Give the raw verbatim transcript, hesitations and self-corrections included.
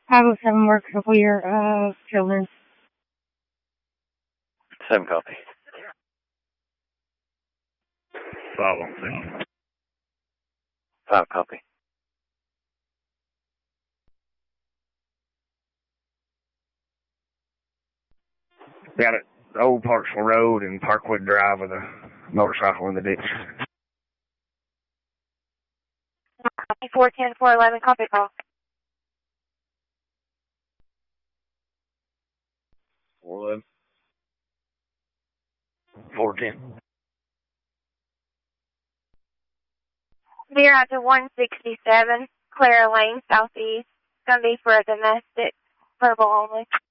five oh seven works for your uh, children. Seven copy. Five on seven. Five copy. Got it. Old Parksville Road and Parkwood Drive with a motorcycle in the ditch. four ten, four eleven, copy call. four eleven. four ten. Veer out to one sixty-seven, Clara Lane, southeast. It's going to be for a domestic, verbal only.